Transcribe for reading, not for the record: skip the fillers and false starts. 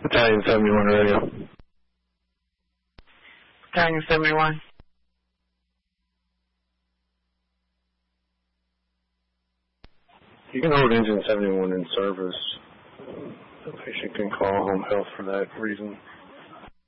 Battalion 71 radio. Battalion 71. You can hold engine 71 in service. The patient can call home health for that reason.